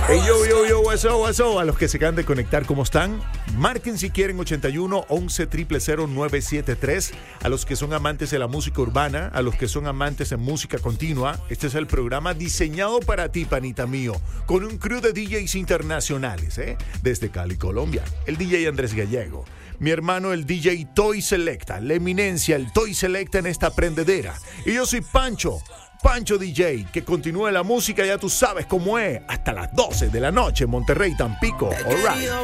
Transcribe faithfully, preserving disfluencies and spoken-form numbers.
Hey, yo, yo, yo, what's up, what's up? A los que se acaban de conectar, ¿cómo están? Marquen si quieren ochenta y uno, once, cero cero cero, nueve siete tres. A los que son amantes de la música urbana, a los que son amantes de música continua, este es el programa diseñado para ti, panita mío, con un crew de D Js internacionales, ¿eh? Desde Cali, Colombia, el D J Andrés Gallego. Mi hermano, el D J Toy Selecta, la eminencia, el Toy Selecta en esta prendedera. Y yo soy Pancho. Pancho D J, que continúe la música, ya tú sabes cómo es, hasta las doce de la noche en Monterrey, Tampico. All right.